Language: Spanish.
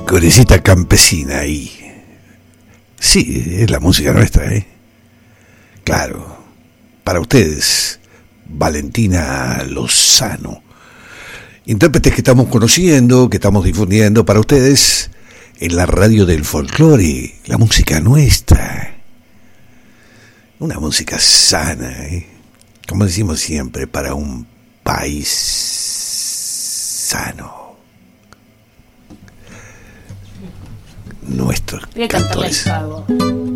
Corecita campesina ahí. Sí, es la música nuestra, ¿eh? Claro. Para ustedes, Valentina Lozano. Intérpretes que estamos conociendo, que estamos difundiendo para ustedes en la radio del folclore, la música nuestra. Una música sana, ¿eh? Como decimos siempre, para un país sano. Nuestros Voy a cantarle al pavo.